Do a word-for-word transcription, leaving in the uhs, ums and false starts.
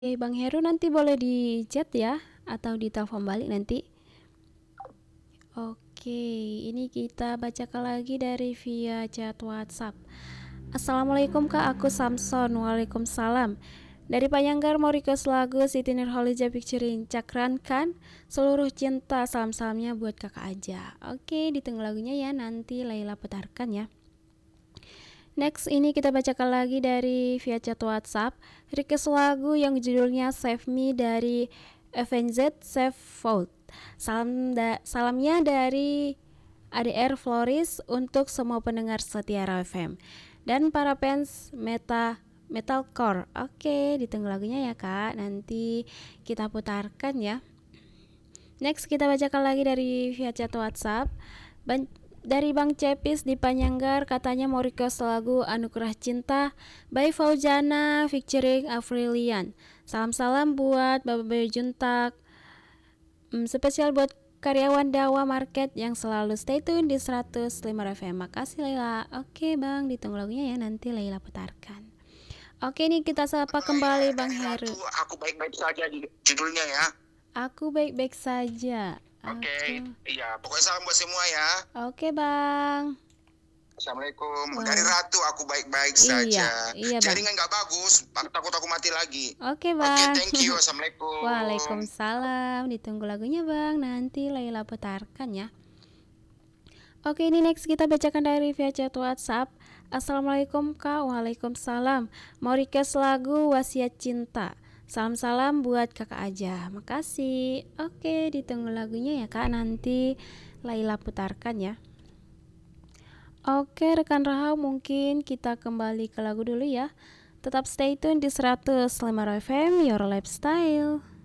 Eh, Bang Heru nanti boleh di chat ya atau di telepon balik nanti. Oke, ini kita bacakan lagi dari via chat WhatsApp. Assalamualaikum Kak, aku Samson. Waalaikumsalam. Dari Panyanggar mau request lagu Siti Nurhaliza featuring Cakran kan Seluruh Cinta, salam-salamnya buat kakak aja. Oke, ditunggu lagunya ya, nanti Laila putarkan ya. Next, ini kita bacakan lagi dari via chat WhatsApp. Request lagu yang judulnya Save Me dari Avenged Sevenfold. Salam da- salamnya dari A D R Floris untuk semua pendengar setia Raw F M dan para fans meta metalcore. Oke, ditunggu lagunya ya Kak. Nanti kita putarkan ya. Next, kita bacakan lagi dari via chat WhatsApp. Ban- dari Bang Cepis di Panyanggar, katanya mau request lagu Anugerah Cinta by Fauzana featuring Afrilian. Salam-salam buat Bapak Bayu Juntak. Hmm, spesial buat karyawan Dawa Market yang selalu stay tune di seratus lima F M. Makasih Laila. Oke Bang, ditunggu lagunya ya, nanti Laila putarkan. Oke, nih kita sapa kembali Bang Heru. Aku baik-baik saja di judulnya ya. Aku baik-baik saja. Oke, okay. Aku... iya, pokoknya salam buat semua ya. Oke Bang. Assalamualaikum. Wow. Dari Ratu, aku baik-baik iya, saja. Iya Bang. Jaringan nggak bagus, takut aku mati lagi. Oke Bang. Oke, thank you. Assalamualaikum. Waalaikumsalam. Ditunggu lagunya Bang, nanti Laila putarkan ya. Oke, ini next kita bacakan dari via chat WhatsApp. Assalamualaikum Kak. Waalaikumsalam. Mau request lagu Wasiat Cinta. Salam-salam buat kakak aja. Makasih. Oke, ditunggu lagunya ya Kak, nanti Laila putarkan ya. Oke rekan Rahau, mungkin kita kembali ke lagu dulu ya. Tetap stay tune di seratus lima F M, Your Lifestyle.